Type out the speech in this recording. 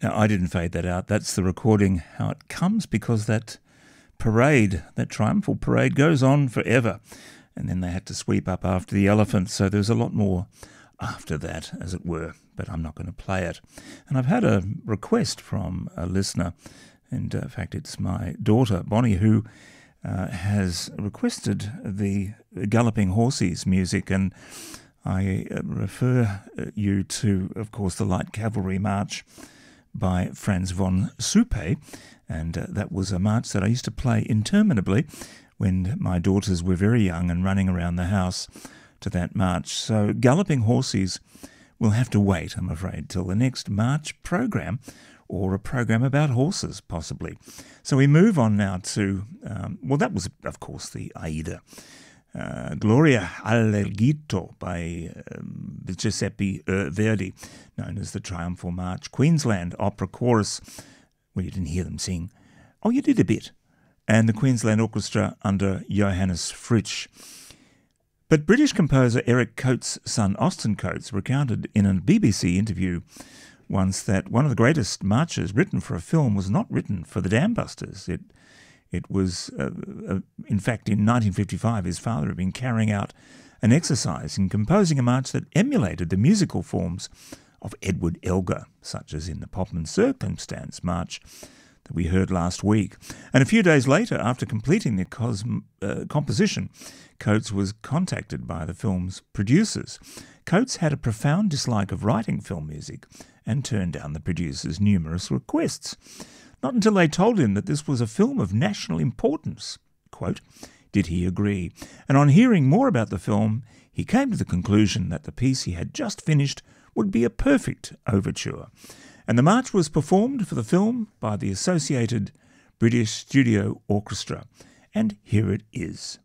Now, I didn't fade that out. That's the recording, how it comes, because that parade, that triumphal parade, goes on forever. And then they had to sweep up after the elephant, so there's a lot more after that, as it were, but I'm not going to play it. And I've had a request from a listener, and in fact it's my daughter, Bonnie, who has requested the Galloping Horses music, and I refer you to, of course, the Light Cavalry March by Franz von Suppe, and that was a march that I used to play interminably when my daughters were very young and running around the house to that march. So Galloping Horses will have to wait, I'm afraid, till the next march program, or a program about horses, possibly. So we move on now to, well, that was, of course, the Aida. Gloria all'Egitto by Giuseppe Verdi, known as the Triumphal March. Queensland Opera Chorus, well, you didn't hear them sing. Oh, you did a bit. And the Queensland Orchestra under Johannes Fritsch. But British composer Eric Coates' son Austin Coates recounted in a BBC interview once that one of the greatest marches written for a film was not written for the Dam Busters. It was, in fact, in 1955, his father had been carrying out an exercise in composing a march that emulated the musical forms of Edward Elgar, such as in the Pomp and Circumstance March that we heard last week. And a few days later, after completing the composition, Coates was contacted by the film's producers. Coates had a profound dislike of writing film music and turned down the producers' numerous requests. Not until they told him that this was a film of national importance, quote, did he agree. And on hearing more about the film, he came to the conclusion that the piece he had just finished would be a perfect overture. And the march was performed for the film by the Associated British Studio Orchestra. And here it is.